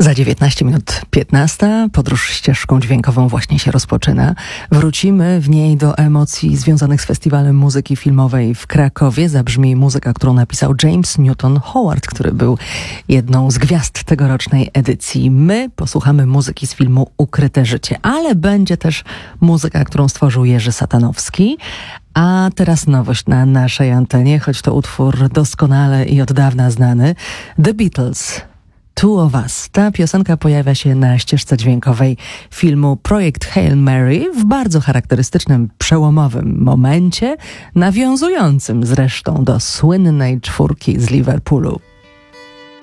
Za 19 minut 15 podróż ścieżką dźwiękową właśnie się rozpoczyna. Wrócimy w niej do emocji związanych z Festiwalem Muzyki Filmowej w Krakowie. Zabrzmi muzyka, którą napisał James Newton Howard, który był jedną z gwiazd tegorocznej edycji. My posłuchamy muzyki z filmu Ukryte życie, ale będzie też muzyka, którą stworzył Jerzy Satanowski. A teraz nowość na naszej antenie, choć to utwór doskonale i od dawna znany. The Beatles. Two of Us. Ta piosenka pojawia się na ścieżce dźwiękowej filmu Projekt Hail Mary w bardzo charakterystycznym, przełomowym momencie, nawiązującym zresztą do słynnej czwórki z Liverpoolu.